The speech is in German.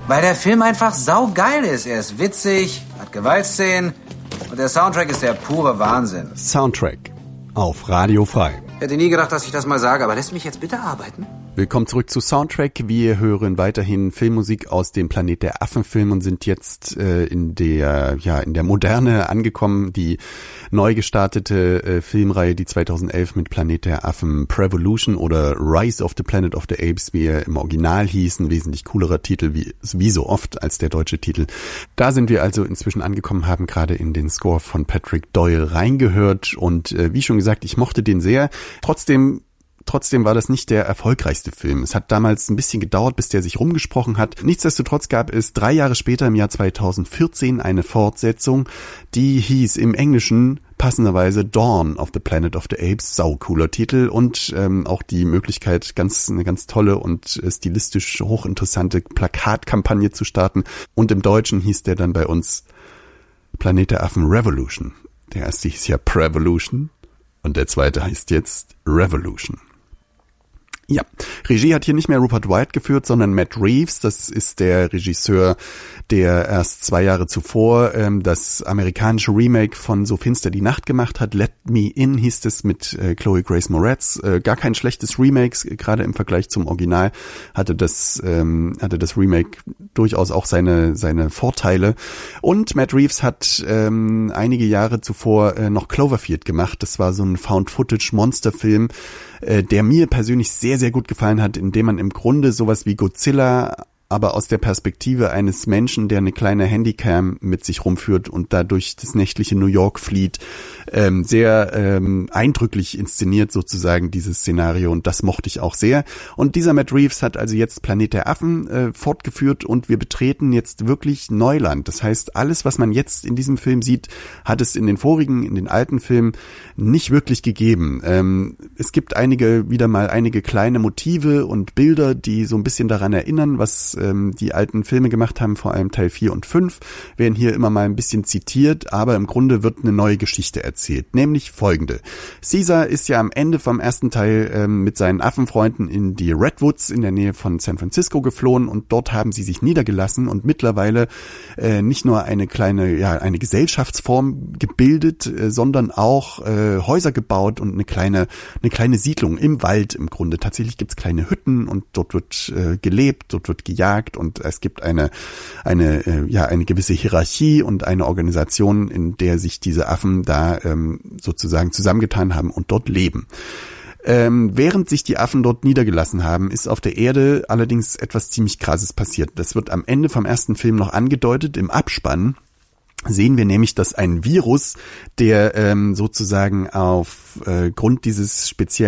Weil der Film einfach saugeil ist. Er ist witzig, hat Gewaltszenen und der Soundtrack ist der pure Wahnsinn. Soundtrack auf Radio Frei. Ich hätte nie gedacht, dass ich das mal sage, aber lässt mich jetzt bitte arbeiten? Willkommen zurück zu Soundtrack. Wir hören weiterhin Filmmusik aus dem Planet der Affen-Film und sind jetzt in der Moderne angekommen. Die neu gestartete Filmreihe, die 2011 mit Planet der Affen Prevolution oder Rise of the Planet of the Apes, wie er im Original hieß, ein wesentlich coolerer Titel, wie so oft als der deutsche Titel. Da sind wir also inzwischen angekommen, haben gerade in den Score von Patrick Doyle reingehört und wie schon gesagt, ich mochte den sehr. Trotzdem war das nicht der erfolgreichste Film. Es hat damals ein bisschen gedauert, bis der sich rumgesprochen hat. Nichtsdestotrotz gab es 3 Jahre später, im Jahr 2014, eine Fortsetzung, die hieß im Englischen passenderweise Dawn of the Planet of the Apes, saucooler Titel und auch die Möglichkeit, eine ganz tolle und stilistisch hochinteressante Plakatkampagne zu starten. Und im Deutschen hieß der dann bei uns Planet der Affen Revolution. Der erste hieß ja Prevolution und der zweite heißt jetzt Revolution. Ja, Regie hat hier nicht mehr Rupert Wyatt geführt, sondern Matt Reeves. Das ist der Regisseur, der erst 2 Jahre zuvor das amerikanische Remake von So finster die Nacht gemacht hat. Let Me In hieß es mit Chloe Grace Moretz. Gar kein schlechtes Remake, gerade im Vergleich zum Original hatte das Remake durchaus auch seine Vorteile. Und Matt Reeves hat einige Jahre zuvor noch Cloverfield gemacht. Das war so ein Found-Footage-Monsterfilm, der mir persönlich sehr, sehr gut gefallen hat, indem man im Grunde sowas wie Godzilla, aber aus der Perspektive eines Menschen, der eine kleine Handycam mit sich rumführt und dadurch das nächtliche New York flieht, sehr eindrücklich inszeniert sozusagen dieses Szenario und das mochte ich auch sehr. Und dieser Matt Reeves hat also jetzt Planet der Affen fortgeführt und wir betreten jetzt wirklich Neuland. Das heißt, alles, was man jetzt in diesem Film sieht, hat es in den alten Filmen nicht wirklich gegeben. Es gibt wieder mal einige kleine Motive und Bilder, die so ein bisschen daran erinnern, was die alten Filme gemacht haben, vor allem Teil 4 und 5, werden hier immer mal ein bisschen zitiert, aber im Grunde wird eine neue Geschichte erzählt, nämlich folgende. Caesar ist ja am Ende vom ersten Teil mit seinen Affenfreunden in die Redwoods in der Nähe von San Francisco geflohen und dort haben sie sich niedergelassen und mittlerweile nicht nur eine Gesellschaftsform gebildet, sondern auch Häuser gebaut und eine kleine Siedlung im Wald im Grunde. Tatsächlich gibt's kleine Hütten und dort wird gelebt, dort wird gejagt und es gibt eine gewisse Hierarchie und eine Organisation, in der sich diese Affen da sozusagen zusammengetan haben und dort leben. Während sich die Affen dort niedergelassen haben, ist auf der Erde allerdings etwas ziemlich Krasses passiert. Das wird am Ende vom ersten Film noch angedeutet, im Abspann sehen wir nämlich, dass ein Virus, der sozusagen auf Grund dieses speziellen